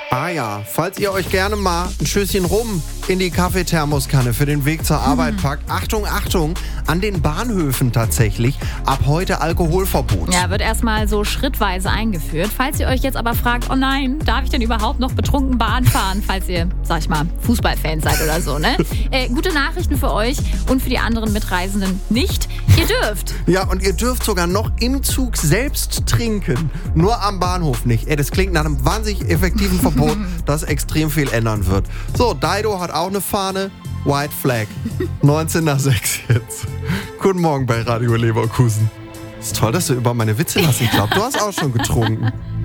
Ah ja, falls ihr euch gerne mal ein Schößchen Rum in die Kaffeethermoskanne für den Weg zur Arbeit packt. Achtung, Achtung, an den Bahnhöfen tatsächlich ab heute Alkoholverbot. Ja, wird erstmal so schrittweise eingeführt. Falls ihr euch jetzt aber fragt, oh nein, darf ich denn überhaupt noch betrunken Bahn fahren, falls ihr, sag ich mal, Fußballfans seid oder so, ne? Gute Nachrichten für euch und für die anderen Mitreisenden nicht. Ihr dürft. Ja, und ihr dürft sogar noch im Zug selbst trinken. Nur am Bahnhof nicht. Das klingt nach einem wahnsinnig effektiven Verbot, das extrem viel ändern wird. So, Dido hat auch eine Fahne. White Flag. 19 nach 6 jetzt. Guten Morgen bei Radio Leverkusen. Ist toll, dass du über meine Witze lachst. Ich glaube, du hast auch schon getrunken.